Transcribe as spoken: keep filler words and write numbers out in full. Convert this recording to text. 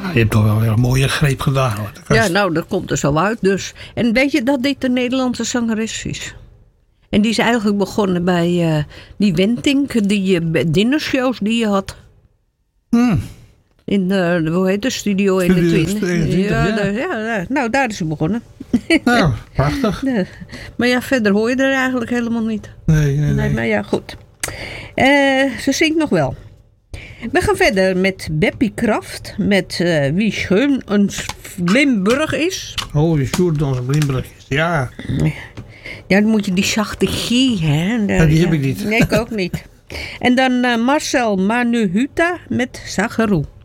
je hebt toch wel weer een mooie greep gedaan. Hoor. Dat Ja, nou, dat komt er zo uit dus. En weet je dat dit een Nederlandse zangeres is? En die is eigenlijk begonnen bij uh, die Wentink, die uh, dinnershows die je had. Hmm. In de, hoe heet de Studio eenentwintig. eenentwintig ja, ja. De, ja, nou, daar is ze begonnen. Nou, prachtig. Ja. Maar ja, verder hoor je er eigenlijk helemaal niet. Nee, nee, nee. nee maar ja, goed. Uh, ze zingt nog wel. We gaan verder met Beppie Kraft. Met uh, Wie schön een Limburg is. Oh, wie schön onze Limburg is. Ja. Ja, dan moet je die zachte G, hè. Daar, ja, die ja. heb ik niet. Nee, ik ook niet. En dan uh, Marcel Manuhuta met Sagaroe.